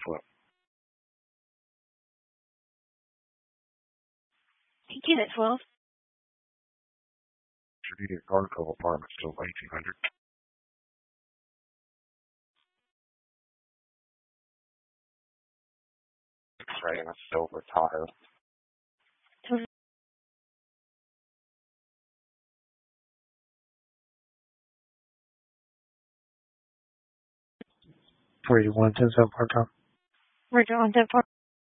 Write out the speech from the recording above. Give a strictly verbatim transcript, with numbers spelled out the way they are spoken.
flip. Unit twelve. Intermediate Garco apartment, still eighteen hundred. X-ray and a silver tire. Three one ten seven part time. Roger on ten four.